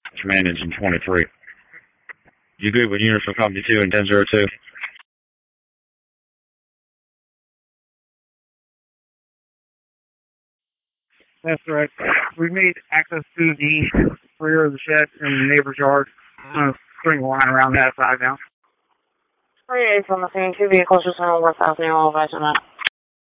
Command engine 23. You good with units from Company 2 and 1002? That's right. We made access to the rear of the shed in the neighbor's yard. I'm putting a line around that side now. 38 from the scene. 2 vehicles just went over 1,000 elevation.